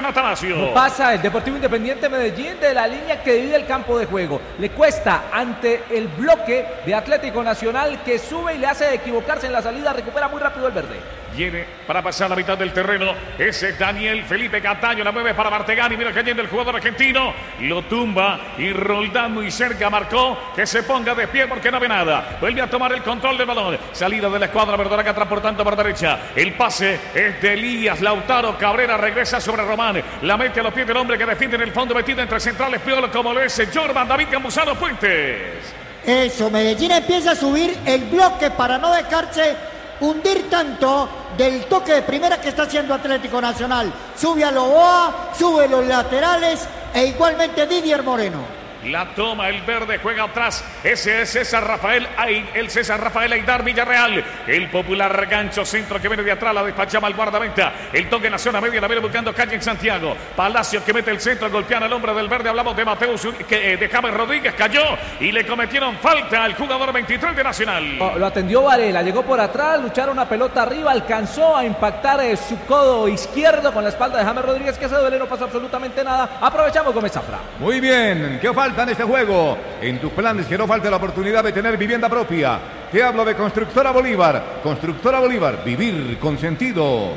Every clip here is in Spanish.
Atanasio. No pasa el Deportivo Independiente Medellín de la línea que divide el campo de juego. Le cuesta ante el bloque de Atlético Nacional que sube y le hace equivocarse en la salida. Recupera muy rápido el verde. Viene para pasar la mitad del terreno. Ese es Daniel Felipe Cataño. La mueve para Martegani. Mira cayendo el jugador argentino. Lo tumba y Roldán muy cerca marcó que se ponga de pie porque no ve nada. Vuelve a tomar el control del balón. Salida de la escuadra verdolaga transportando por derecha. El pase es de Elías Lautaro Cabrera. Regresa sobre Román. La mete a los pies del hombre que defiende en el fondo, metido entre centrales Piolo como lo es Jorman David Campuzano Fuentes. Eso, Medellín empieza a subir el bloque para no dejarse hundir tanto del toque de primera que está haciendo Atlético Nacional. Sube a Loboa, sube los laterales e igualmente Didier Moreno. La toma el verde, juega atrás. Ese es César Rafael Aidar Villarreal. El popular gancho centro que viene de atrás, la despachaba al guardameta. El toque en la zona media, la viene buscando calle en Santiago. Palacio que mete el centro, golpean al hombre del verde. Hablamos de Mateus, de James Rodríguez, cayó y le cometieron falta al jugador 23 de Nacional. Lo atendió Varela, llegó por atrás, lucharon una pelota arriba, alcanzó a impactar su codo izquierdo con la espalda de James Rodríguez, que se duele, no pasó absolutamente nada. Aprovechamos Gómez Zafra. Muy bien, ¿qué falta en este juego? En tus planes que no falte la oportunidad de tener vivienda propia. Te hablo de Constructora Bolívar. Constructora Bolívar, vivir con sentido.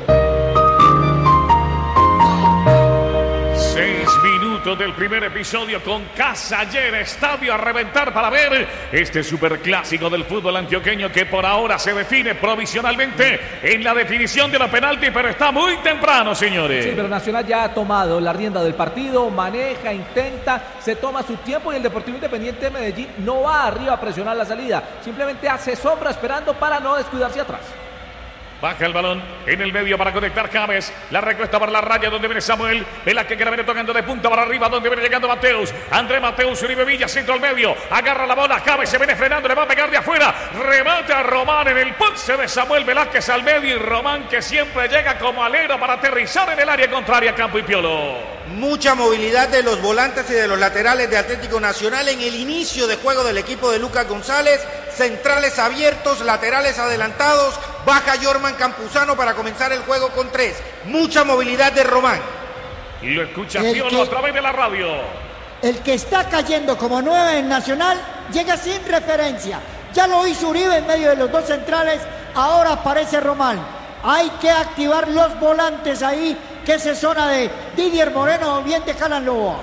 6 minutos del primer episodio con casa llena, estadio a reventar para ver este superclásico del fútbol antioqueño que por ahora se define provisionalmente en la definición de la penalti, pero está muy temprano, señores. Sí, pero Nacional ya ha tomado la rienda del partido, maneja, intenta, se toma su tiempo y el Deportivo Independiente de Medellín no va arriba a presionar la salida, simplemente hace sombra esperando para no descuidarse atrás. Baja el balón en el medio para conectar James. La recuesta para la raya donde viene Samuel. Velázquez que la viene tocando de punta para arriba donde viene llegando Mateus. André Mateus, Uribe Villa, centro al medio. Agarra la bola, James se viene frenando, le va a pegar de afuera. Remata a Román en el pulse de Samuel Velázquez al medio. Y Román que siempre llega como alero para aterrizar en el área contraria, Campo y Piolo. Mucha movilidad de los volantes y de los laterales de Atlético Nacional en el inicio de juego del equipo de Lucas González. Centrales abiertos, laterales adelantados. Baja Jorman Campuzano para comenzar el juego con 3. Mucha movilidad de Román. Y lo escucha Piolo a través de la radio. El que está cayendo como 9 en Nacional llega sin referencia. Ya lo hizo Uribe en medio de los dos centrales. Ahora aparece Román. Hay que activar los volantes ahí, que es zona de Didier Moreno o bien de Jalan Loboa.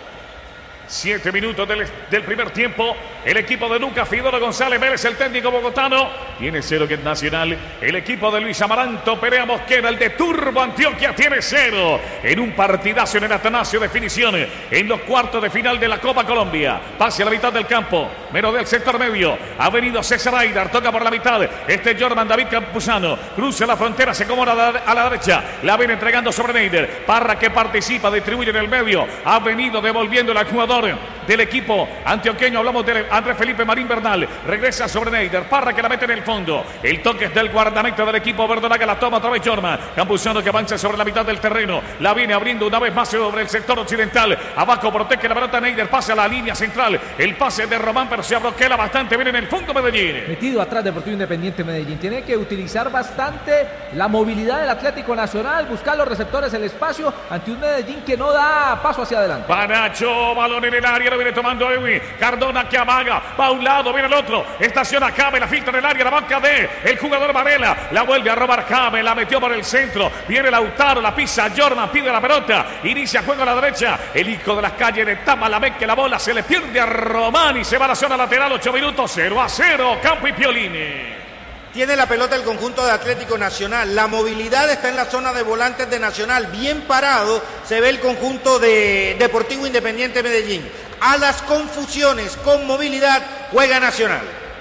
7 minutos del primer tiempo. El equipo de Lucas Fidoro González Vélez, el técnico bogotano, tiene 0 que es Nacional. El equipo de Luis Amaranto Perea Mosquera, el de Turbo Antioquia, tiene 0. En un partidazo en el Atanasio, definición en los cuartos de final de la Copa Colombia. Pase a la mitad del campo, menos del sector medio. Ha venido César Aidar, toca por la mitad. Este Jorman David Campuzano cruza la frontera, se acomoda a la derecha. La viene entregando sobre Neider. Parra que participa, distribuye en el medio. Ha venido devolviendo al jugador del equipo antioqueño. Hablamos de Andrés Felipe Marín Bernal. Regresa sobre Neider. Parra que la mete en el fondo. El toque es del guardameta del equipo verdolaga. La toma otra vez Jorman Campuzano que avanza sobre la mitad del terreno. La viene abriendo una vez más sobre el sector occidental. Abajo protege la pelota Neider. Pasa a la línea central. El pase de Román, pero se abroquela bastante. Viene en el fondo Medellín. Metido atrás Deportivo Independiente Medellín. Tiene que utilizar bastante la movilidad del Atlético Nacional. Buscar los receptores, el espacio ante un Medellín que no da paso hacia adelante. Panacho, balón en el área. Lo viene tomando Edwin. Cardona que amaga. Va a un lado, viene el otro. Estaciona James, la filtra en el área. La banca de el jugador Varela. La vuelve a robar James. La metió por el centro. Viene Lautaro. La pisa Jorman. Pide la pelota. Inicia juego a la derecha. El hijo de las calles le tapa la que la bola se le pierde a Román y se va a la zona lateral. 8 minutos. 0-0. Campo y Piolini. Tiene la pelota el conjunto de Atlético Nacional. La movilidad está en la zona de volantes de Nacional. Bien parado se ve el conjunto de Deportivo Independiente Medellín. A las confusiones con movilidad juega Nacional.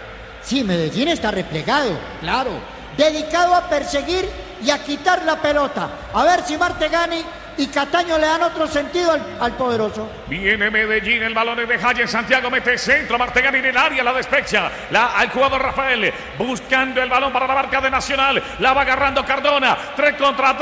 Sí, Medellín está replegado, claro. Dedicado a perseguir y a quitar la pelota. A ver si Martegani y Cataño le dan otro sentido al poderoso. Viene Medellín, el balón es de Jayen Santiago, mete centro, Martegani en el área, la despecha, al jugador Rafael, buscando el balón para la marca de Nacional, la va agarrando Cardona, 3 contra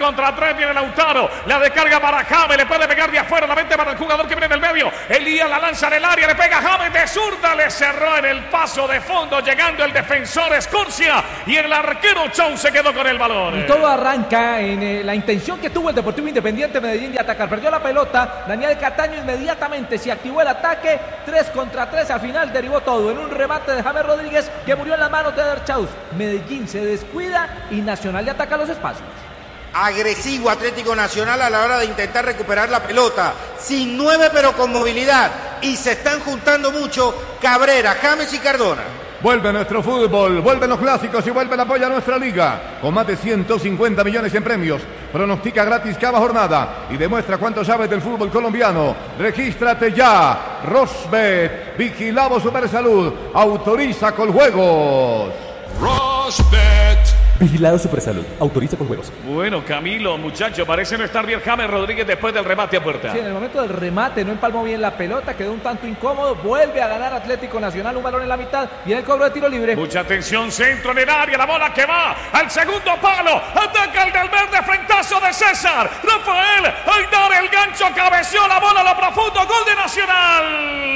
3, viene Lautaro, la descarga para James, le puede pegar de afuera, la mente para el jugador que viene en el medio, Elías la lanza en el área, le pega a James de zurda, le cerró en el paso de fondo, llegando el defensor Escorcia, y el arquero Chau se quedó con el balón. Y todo arranca en la intención que tuvo el Deportivo Independiente Independiente Medellín de atacar. Perdió la pelota. Daniel Cataño inmediatamente se activó el ataque. 3 contra 3. Al final derivó todo en un remate de James Rodríguez que murió en las manos de Derchaus. Medellín se descuida y Nacional le ataca los espacios. Agresivo Atlético Nacional a la hora de intentar recuperar la pelota. Sin 9 pero con movilidad. Y se están juntando mucho Cabrera, James y Cardona. Vuelve nuestro fútbol, vuelven los clásicos y vuelve el apoyo a nuestra liga. Con más de 150 millones en premios. Pronostica gratis cada jornada y demuestra cuánto sabes del fútbol colombiano. Regístrate ya. Rosbet, Vigilado Supersalud, autoriza con juegos. Rosbet. Vigilado Supersalud, autoriza con juegos. Bueno, Camilo, muchacho, parece no estar bien James Rodríguez después del remate a puerta. Sí, en el momento del remate no empalmó bien la pelota, quedó un tanto incómodo, vuelve a ganar Atlético Nacional, un balón en la mitad y en el cobro de tiro libre. Mucha atención, centro en el área, la bola que va al segundo palo, ataca el del verde, frentazo de César, Rafael, al dar el gancho, cabeció la bola a lo profundo, gol de Nacional.